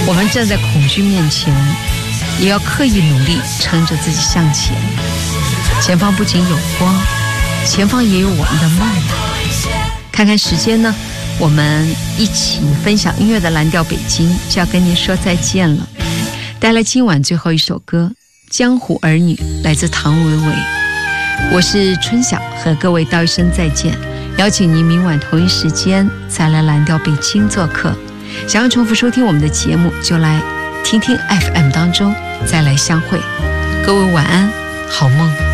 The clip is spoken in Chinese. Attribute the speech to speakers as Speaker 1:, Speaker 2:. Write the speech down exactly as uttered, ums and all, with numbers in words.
Speaker 1: 我们站在恐惧面前，也要刻意努力，撑着自己向前。前方不仅有光，前方也有我们的梦。看看时间呢，我们一起分享音乐的蓝调北京就要跟您说再见了。带来今晚最后一首歌《江湖儿女》，来自唐维维。我是春晓，和各位道一声再见，邀请您明晚同一时间再来蓝调北京做客。想要重复收听我们的节目，就来听听 F M 当中再来相会。各位晚安，好梦。